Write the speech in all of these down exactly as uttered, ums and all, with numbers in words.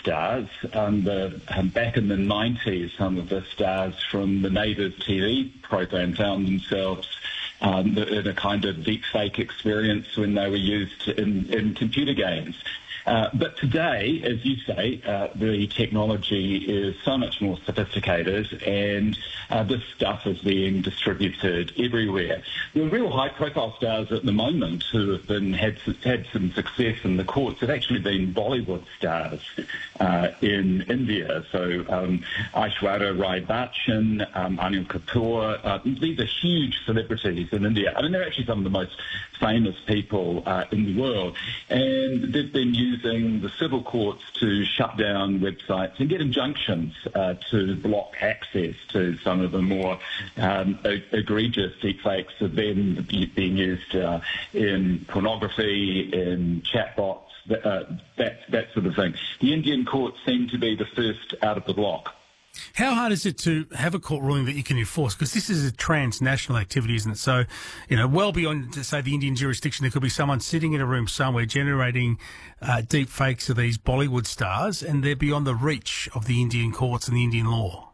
stars. Um, the, um, back in the nineties, some of the stars from the Neighbours T V program found themselves um, in a kind of deepfake experience when they were used in, in computer games. Uh, but today, as you say, uh, the technology is so much more sophisticated, and uh, this stuff is being distributed everywhere. The real high-profile stars at the moment who have been had had some success in the courts have actually been Bollywood stars uh, in India. So um, Aishwarya Rai Bachchan, um, Anil Kapoor, uh, these are huge celebrities in India. I mean, they're actually some of the most famous people uh, in the world, and they've been used using the civil courts to shut down websites and get injunctions uh, to block access to some of the more um, egregious deepfakes of them being used uh, in pornography, in chatbots, uh, that, that sort of thing. The Indian courts seem to be the first out of the block. How hard is it to have a court ruling that you can enforce? Because this is a transnational activity, isn't it? So, you know, well beyond, say, the Indian jurisdiction, there could be someone sitting in a room somewhere generating uh, deep fakes of these Bollywood stars, and they're beyond the reach of the Indian courts and the Indian law.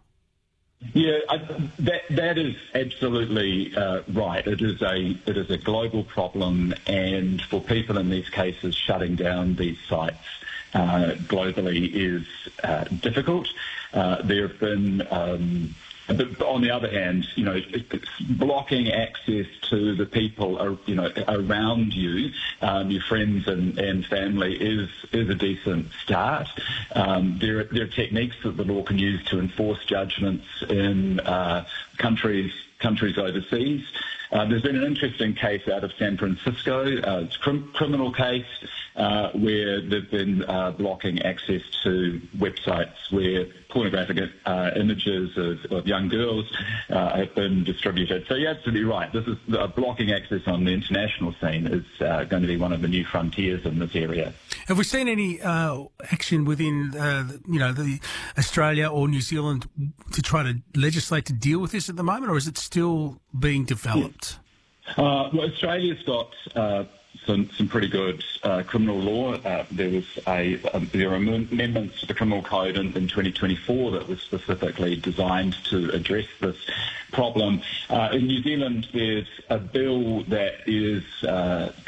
Yeah, I, that that is absolutely uh, right. It is a it is a global problem, and for people in these cases, shutting down these sites uh, globally is uh, difficult. Uh, there have been, um, but on the other hand, you know, blocking access to the people, you know, around you, um, your friends and, and family, is is a decent start. Um, there, are, there are techniques that the law can use to enforce judgments in uh, countries countries overseas. Uh, there's been an interesting case out of San Francisco. Uh, it's a crim- criminal case uh, where they've been uh, blocking access to websites where pornographic uh, images of, of young girls uh, have been distributed. So you're absolutely right. This is uh, blocking access on the international scene is uh, going to be one of the new frontiers in this area. Have we seen any uh, action within, uh, you know, the Australia or New Zealand to try to legislate to deal with this at the moment, or is it still being developed? Uh, well, Australia's got uh, some some pretty good uh, criminal law. Uh, there was a um, there were amendments to the criminal code in, in twenty twenty-four that was specifically designed to address this problem. Uh, in New Zealand, there's a bill that is uh,